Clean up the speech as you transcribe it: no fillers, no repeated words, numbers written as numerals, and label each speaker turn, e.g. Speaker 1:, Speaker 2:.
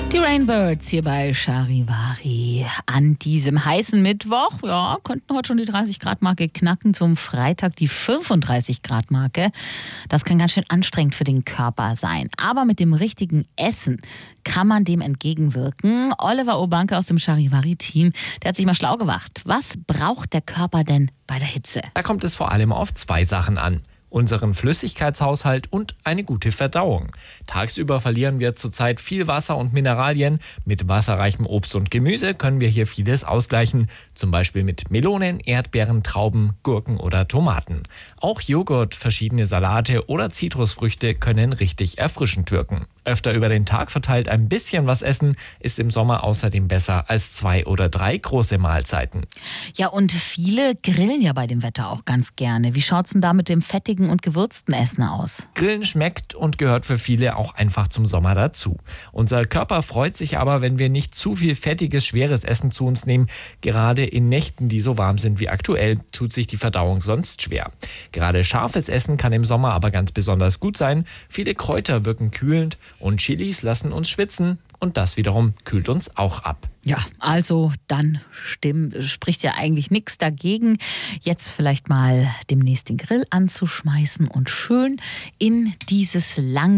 Speaker 1: Die Rainbirds hier bei Charivari an diesem heißen Mittwoch. Ja, könnten heute schon die 30-Grad-Marke knacken, zum Freitag die 35-Grad-Marke. Das kann ganz schön anstrengend für den Körper sein. Aber mit dem richtigen Essen kann man dem entgegenwirken. Oliver Obanke aus dem Charivari-Team, der hat sich mal schlau gemacht. Was braucht der Körper denn bei der Hitze?
Speaker 2: Da kommt es vor allem auf zwei Sachen an: unseren Flüssigkeitshaushalt und eine gute Verdauung. Tagsüber verlieren wir zurzeit viel Wasser und Mineralien. Mit wasserreichem Obst und Gemüse können wir hier vieles ausgleichen. Zum Beispiel mit Melonen, Erdbeeren, Trauben, Gurken oder Tomaten. Auch Joghurt, verschiedene Salate oder Zitrusfrüchte können richtig erfrischend wirken. Öfter über den Tag verteilt ein bisschen was essen ist im Sommer außerdem besser als 2 oder 3 große Mahlzeiten.
Speaker 1: Ja, und viele grillen ja bei dem Wetter auch ganz gerne. Wie schaut's denn da mit dem fettigen und gewürzten Essen aus?
Speaker 2: Grillen schmeckt und gehört für viele auch einfach zum Sommer dazu. Unser Körper freut sich aber, wenn wir nicht zu viel fettiges, schweres Essen zu uns nehmen. Gerade in Nächten, die so warm sind wie aktuell, tut sich die Verdauung sonst schwer. Gerade scharfes Essen kann im Sommer aber ganz besonders gut sein. Viele Kräuter wirken kühlend und Chilis lassen uns schwitzen und das wiederum kühlt uns auch ab.
Speaker 1: Ja, also dann spricht ja eigentlich nichts dagegen, jetzt vielleicht mal demnächst den Grill anzuschmeißen und schön in dieses lang